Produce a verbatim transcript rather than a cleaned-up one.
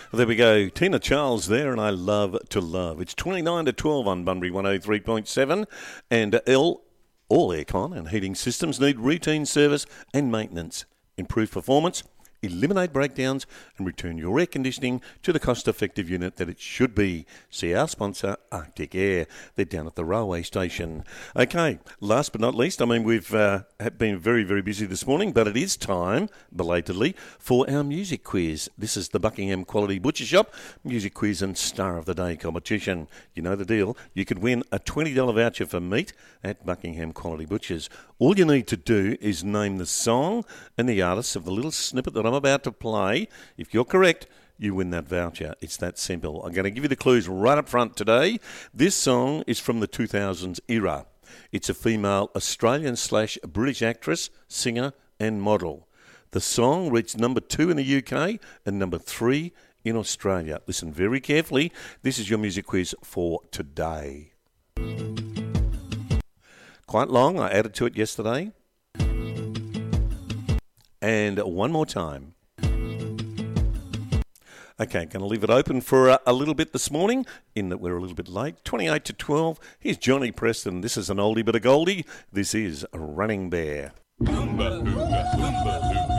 There we go. Tina Charles there, and I Love to Love. It's twenty-nine to twelve on Bunbury one oh three point seven, and L, all aircon and heating systems need routine service and maintenance. Improve performance, eliminate breakdowns, and return your air conditioning to the cost-effective unit that it should be. See our sponsor, Arctic Air. They're down at the railway station. Okay, last but not least, I mean, we've uh, been very, very busy this morning, but it is time, belatedly, for our music quiz. This is the Buckingham Quality Butcher Shop Music Quiz and Star of the Day competition. You know the deal. You could win a twenty dollars voucher for meat at Buckingham Quality Butchers. All you need to do is name the song and the artist of the little snippet that I'm about to play. If you're correct, you win that voucher. It's that simple. I'm going to give you the clues right up front today. This song is from the two thousands era. It's a female Australian slash British actress, singer and model. The song reached number two in the U K and number three in Australia. Listen very carefully. This is your music quiz for today. Quite long. I added to it yesterday. And one more time. Okay, going to leave it open for a, a little bit this morning, in that we're a little bit late. twenty-eight to twelve. Here's Johnny Preston. This is an oldie but a goldie. This is Running Bear. Oomba, oomba, oomba, oomba.